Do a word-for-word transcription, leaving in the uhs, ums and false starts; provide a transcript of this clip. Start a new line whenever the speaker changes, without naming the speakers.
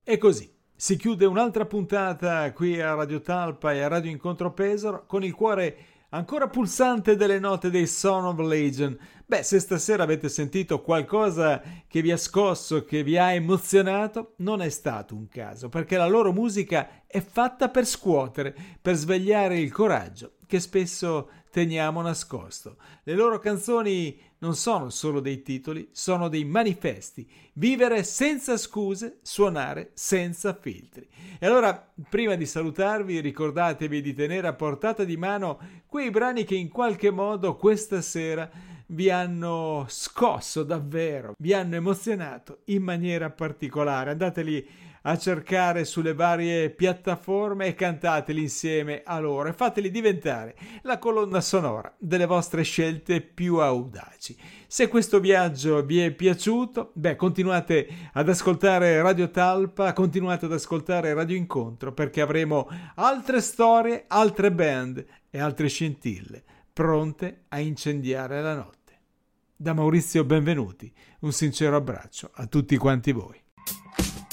E così si chiude un'altra puntata qui a Radio Talpa e a Radio Incontro Pesaro con il cuore ancora pulsante delle note dei Son of Legion. Beh, se stasera avete sentito qualcosa che vi ha scosso, che vi ha emozionato, non è stato un caso, perché la loro musica è fatta per scuotere, per svegliare il coraggio che spesso teniamo nascosto. Le loro canzoni non sono solo dei titoli, sono dei manifesti. Vivere senza scuse, suonare senza filtri. E allora, prima di salutarvi, ricordatevi di tenere a portata di mano quei brani che in qualche modo questa sera vi hanno scosso davvero, vi hanno emozionato in maniera particolare. Andateli a cercare sulle varie piattaforme e cantateli insieme a loro e fateli diventare la colonna sonora delle vostre scelte più audaci. Se questo viaggio vi è piaciuto, beh, continuate ad ascoltare Radio Talpa, continuate ad ascoltare Radio Incontro, perché avremo altre storie, altre band e altre scintille pronte a incendiare la notte. Da Maurizio Benvenuti, un sincero abbraccio a tutti quanti voi.